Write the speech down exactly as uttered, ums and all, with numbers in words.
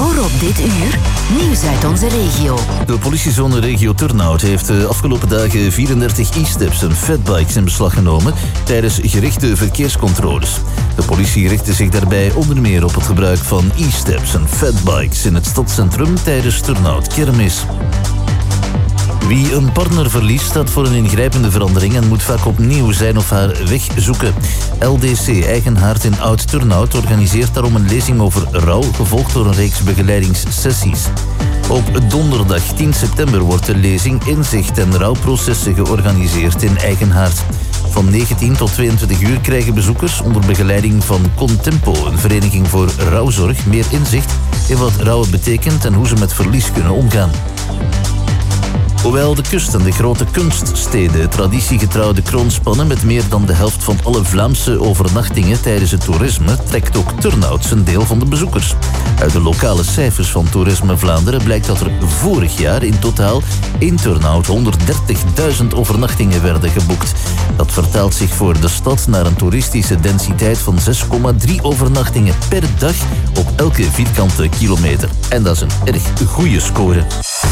Hoor op dit uur nieuws uit onze regio. De politiezone regio Turnhout heeft de afgelopen dagen vierendertig e-steps en fatbikes in beslag genomen tijdens gerichte verkeerscontroles. De politie richtte zich daarbij onder meer op het gebruik van e-steps en fatbikes in het stadscentrum tijdens Turnhout Kermis. Wie een partner verliest staat voor een ingrijpende verandering en moet vaak opnieuw zijn of haar weg zoeken. L D C Eigen Haard in Oud-Turnhout organiseert daarom een lezing over rouw, gevolgd door een reeks begeleidingssessies. Op donderdag tien september wordt de lezing Inzicht en rouwprocessen georganiseerd in Eigen Haard. Van negentien tot tweeëntwintig uur krijgen bezoekers onder begeleiding van Contempo, een vereniging voor rouwzorg, meer inzicht in wat rouwen betekent en hoe ze met verlies kunnen omgaan. Hoewel de kust en de grote kunststeden traditiegetrouw de kroon spannen met meer dan de helft van alle Vlaamse overnachtingen tijdens het toerisme, trekt ook Turnhout zijn deel van de bezoekers. Uit de lokale cijfers van Toerisme Vlaanderen blijkt dat er vorig jaar in totaal in Turnhout honderddertigduizend overnachtingen werden geboekt. Dat vertaalt zich voor de stad naar een toeristische densiteit van zes komma drie overnachtingen per dag op elke vierkante kilometer. En dat is een erg goede score.